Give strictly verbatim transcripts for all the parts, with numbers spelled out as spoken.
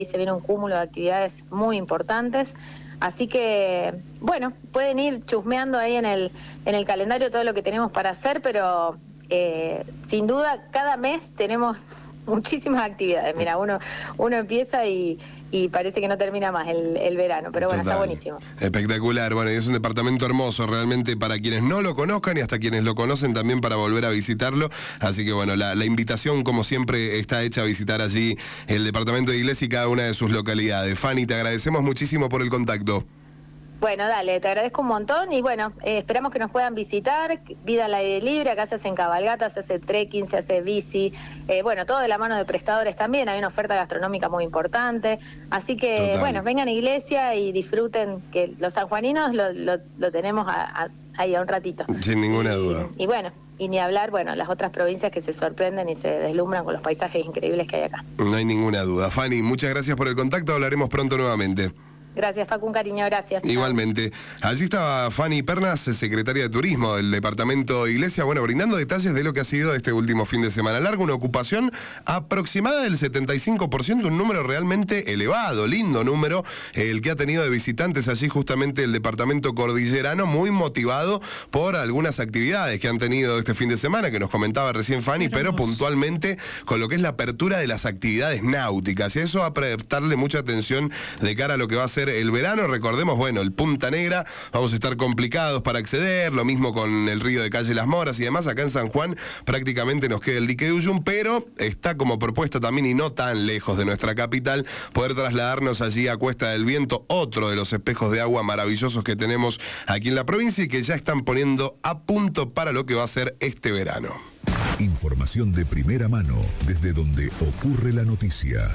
se viene un cúmulo de actividades muy importantes. Así que, bueno, pueden ir chusmeando ahí en el, en el calendario todo lo que tenemos para hacer, pero eh, sin duda cada mes tenemos muchísimas actividades. Mira, uno uno empieza y, y parece que no termina más el, el verano, pero bueno, Total. Está buenísimo. Espectacular, bueno, y es un departamento hermoso realmente para quienes no lo conozcan y hasta quienes lo conocen también para volver a visitarlo, así que bueno, la, la invitación como siempre está hecha a visitar allí el departamento de Iglesia y cada una de sus localidades. Fanny, te agradecemos muchísimo por el contacto. Bueno, dale, te agradezco un montón y bueno, eh, esperamos que nos puedan visitar. Vida al aire libre, acá se hacen cabalgatas, se hace trekking, se hace bici, eh, bueno, todo de la mano de prestadores también, hay una oferta gastronómica muy importante, así que Total. Bueno, vengan a Iglesia y disfruten, que los sanjuaninos lo, lo, lo tenemos a, a, ahí a un ratito. Sin ninguna duda. Y, y bueno, y ni hablar, bueno, las otras provincias que se sorprenden y se deslumbran con los paisajes increíbles que hay acá. No hay ninguna duda. Fanny, muchas gracias por el contacto, hablaremos pronto nuevamente. Gracias, Facu, un cariño, gracias. Igualmente. Allí estaba Fanny Pernas, secretaria de Turismo del Departamento Iglesia, bueno, brindando detalles de lo que ha sido este último fin de semana largo, una ocupación aproximada del setenta y cinco por ciento, un número realmente elevado, lindo número, el que ha tenido de visitantes allí justamente el Departamento Cordillerano, muy motivado por algunas actividades que han tenido este fin de semana, que nos comentaba recién Fanny, pero puntualmente con lo que es la apertura de las actividades náuticas, y eso va a prestarle mucha atención de cara a lo que va a ser el verano. Recordemos, bueno, el Punta Negra, vamos a estar complicados para acceder, lo mismo con el río de Calle Las Moras y demás. Acá en San Juan prácticamente nos queda el dique de Uyum, pero está como propuesta también, y no tan lejos de nuestra capital, poder trasladarnos allí a Cuesta del Viento, otro de los espejos de agua maravillosos que tenemos aquí en la provincia y que ya están poniendo a punto para lo que va a ser este verano. Información de primera mano desde donde ocurre la noticia.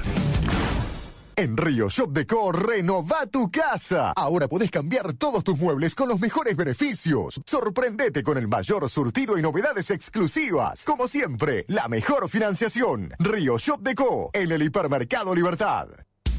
En Río Shop Decor, renova tu casa. Ahora podés cambiar todos tus muebles con los mejores beneficios. Sorprendete con el mayor surtido y novedades exclusivas. Como siempre, la mejor financiación. Río Shop Decor, en el Hipermercado Libertad.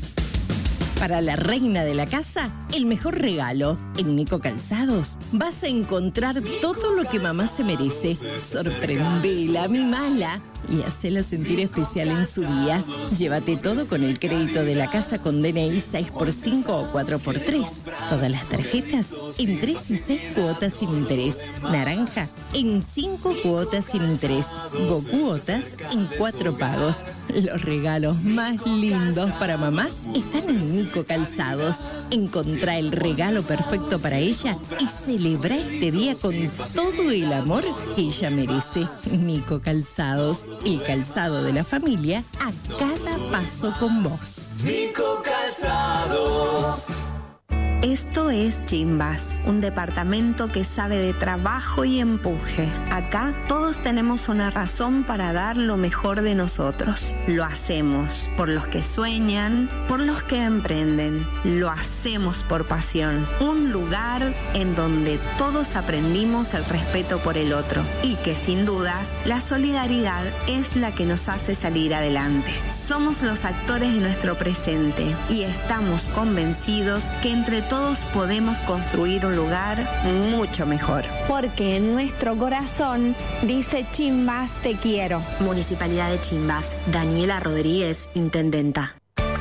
Para la reina de la casa, el mejor regalo. En Nico Calzados vas a encontrar todo lo que mamá se merece. Sorprendela, mimala y hacela sentir especial en su día. Llévate todo con el crédito de la casa con D N I seis por cinco o cuatro por tres. Todas las tarjetas en tres y seis cuotas sin interés. Naranja en cinco cuotas sin interés. Gokuotas en cuatro pagos. Los regalos más lindos para mamá están en Nico Calzados. Encontrá el regalo perfecto para ella y celebra este día con todo el amor que ella merece. Nico Calzados, el calzado de la familia a cada paso con vos. Nico Calzados. Esto es Chimbas, un departamento que sabe de trabajo y empuje. Acá todos tenemos una razón para dar lo mejor de nosotros. Lo hacemos por los que sueñan, por los que emprenden. Lo hacemos por pasión. Un lugar en donde todos aprendimos el respeto por el otro y que sin dudas la solidaridad es la que nos hace salir adelante. Somos los actores de nuestro presente y estamos convencidos que entre todos podemos construir un lugar mucho mejor. Porque en nuestro corazón dice Chimbas te quiero. Municipalidad de Chimbas. Daniela Rodríguez, intendenta.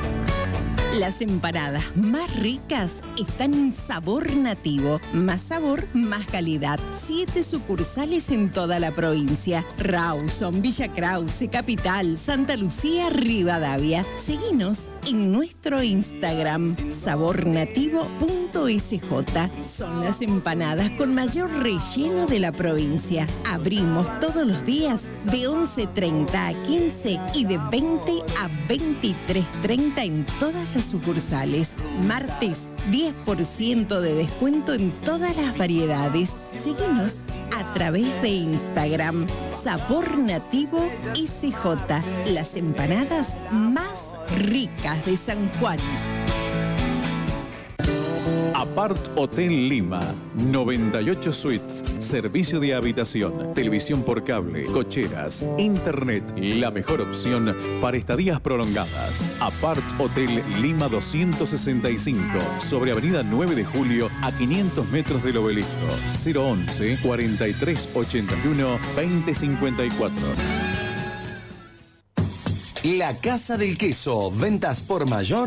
Las empanadas más ricas están en Sabor Nativo. Más sabor, más calidad. Siete sucursales en toda la provincia. Rawson, Villa Krause, Capital, Santa Lucía, Rivadavia. Seguinos en nuestro Instagram, sabor nativo punto s j. Son las empanadas con mayor relleno de la provincia. Abrimos todos los días de once treinta a quince y de veinte a veintitrés treinta en todas las sucursales. Martes, diez por ciento de descuento en todas las variedades. Síguenos a través de Instagram, Sabor Nativo S J. Las empanadas más ricas de San Juan. Apart Hotel Lima, noventa y ocho suites, servicio de habitación, televisión por cable, cocheras, internet, la mejor opción para estadías prolongadas. Apart Hotel Lima doscientos sesenta y cinco, sobre Avenida nueve de Julio a quinientos metros del Obelisco, cero once, cuarenta y tres ochenta y uno, veinte cincuenta y cuatro. La Casa del Queso, ventas por mayor